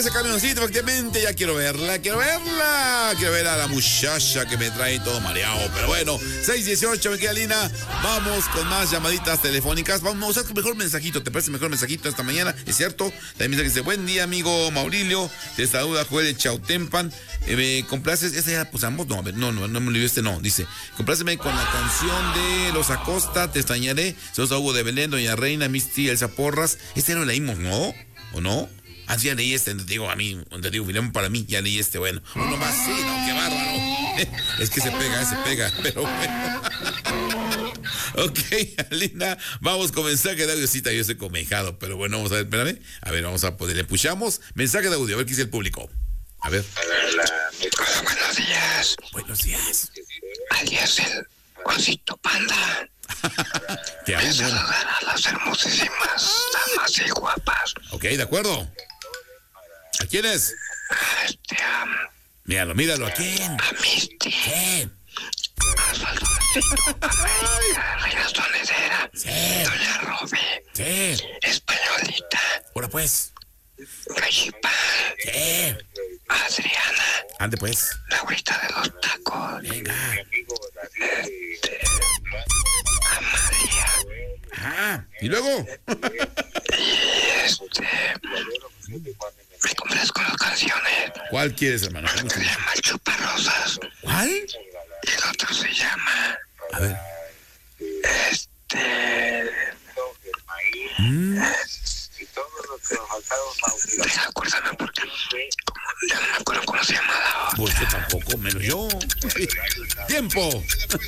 ese camioncito, efectivamente, ya quiero verla. Quiero ver a la muchacha que me trae todo mareado. Pero bueno, 6:18, mi querida Lina. Vamos con más llamaditas telefónicas. Vamos a usar mejor mensajito. ¿Te parece mejor mensajito esta mañana? ¿Es cierto? También dice que dice, buen día, amigo Maurilio. Te saluda Joel de Chautempan. ¿Me complaces? Esta ya pusamos. No, a ver, no me olvidé no. Dice, compláceme con la canción de Los Acosta, Te extrañaré. Sos Hugo de Belén, Doña Reina, Misty, Elsa Porras. Este lo leímos, ¿no? ¿O no? Ah, sí, ya leí este, te digo, para mí, ya leí este, bueno. Uno más, sí, no, qué bárbaro. Es que se pega, pero bueno. Ok, Alina, vamos con mensaje de audio. Sí, yo estoy comejado, pero bueno, vamos a ver, espérame. A ver, vamos a poder, le pushamos mensaje de audio, a ver qué dice el público. A ver. Hola, buenos días. Buenos días. Alias el Osito Panda. ¿Qué hay? Saludar a las hermosísimas damas y guapas. Ok, de acuerdo. ¿A quién es? Míralo, ¿a quién? A Misty. ¿Qué? Osvaldo América, Reina Sonidera. Sí. Doña Robe. Sí. Españolita. Ahora pues. Gallipan. Sí. Adriana. Ande pues. Laurita de los tacos. Venga. Amalia. Ah, ¿y luego? Me compras con las canciones. ¿Cuál quieres, hermano? Uno se llama Chuparrosas. ¿Cuál? Y el otro se llama... A ver. Acuérdame porque... Ya no me acuerdo cómo se llama la otra. Pues yo tampoco, menos yo. ¡Tiempo!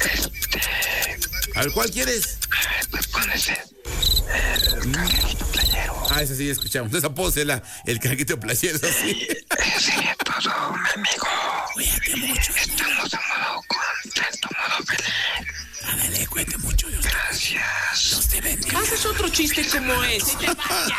A ver, ¿cuál quieres? Pues pones el cangrejito playero. Ah, esa sí escuchamos. Esa pose, el cangrejito playero, sí. Sería todo, mi amigo. Cuídate mucho. Estamos de modo contento, modo feliz. Ándale, cuídate mucho, Dios. Gracias. Dios te bendiga. Haces otro chiste como ese.